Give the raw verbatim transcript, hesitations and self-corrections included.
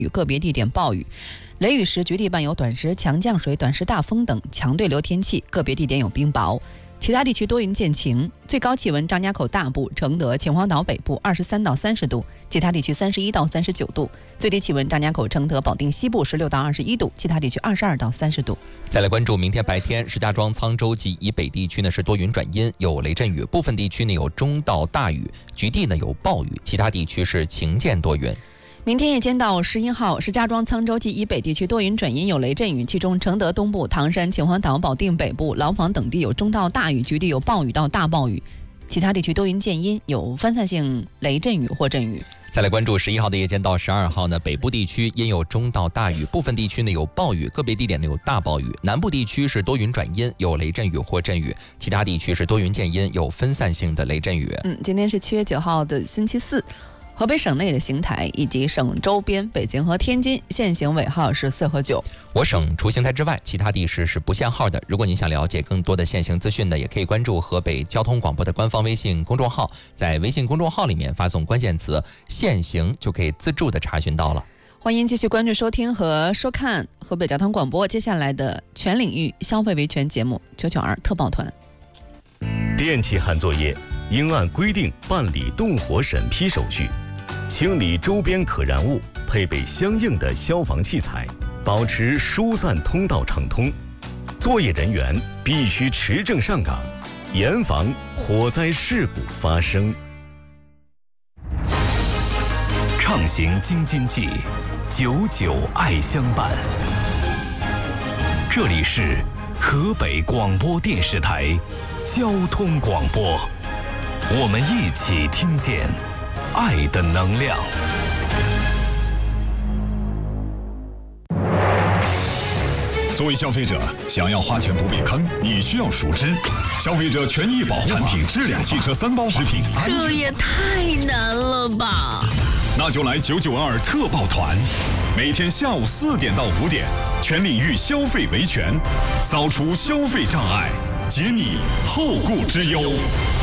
雨，个别地点暴雨。雷雨时局地伴有短时强降水、短时大风等强对流天气，个别地点有冰雹。其他地区多云见晴，最高气温张家口大部、承德、秦皇岛北部二十三到三十度，其他地区三十一到三十九度；最低气温张家口、承德、保定西部十六到二十一度，其他地区二十二到三十度。 再来关注明天白天，石家庄、沧州及以北地区呢是多云转阴，有雷阵雨，部分地区呢有中到大雨，局地呢有暴雨，其他地区是晴间多云。 明天夜间到十一号，石家庄、沧州及以北地区多云转阴，有雷阵雨，其中承德东部、唐山、秦皇岛、保定北部、廊坊等地有中到大雨，局地有暴雨到大暴雨，其他地区多云见阴，有分散性雷阵雨或阵雨。 再来关注十一号的夜间到十二号呢，北部地区阴有中到大雨，部分地区呢有暴雨，个别地点呢有大暴雨。南部地区是多云转阴，有雷阵雨或阵雨，其他地区是多云见阴，有分散性的雷阵雨。 嗯，今天是七月九号的星期四。河北省内的邢台以及省周边北京和天津限行尾号是四和九。 我省除邢台之外，其他地市是不限号的。如果您想了解更多的限行资讯呢，也可以关注河北交通广播的官方微信公众号，在微信公众号里面发送关键词限行，就可以自助的查询到了。 欢迎继续关注收听和收看河北交通广播接下来的全领域消费维权节目九九二特报团。 电气焊作业应按规定办理动火审批手续，清理周边可燃物，配备相应的消防器材，保持疏散通道畅通。作业人员必须持证上岗，严防火灾事故发生。 畅行京津冀，久久爱相伴。这里是河北广播电视台交通广播，我们一起听见爱的能量。 作为消费者，想要花钱不被坑，你需要熟知消费者权益保护法、产品质量、汽车三包食品安全。 这也太难了吧！ 那就来九九二特报团，每天下午四点到五点，全领域消费维权，扫除消费障碍，解你后顾之忧。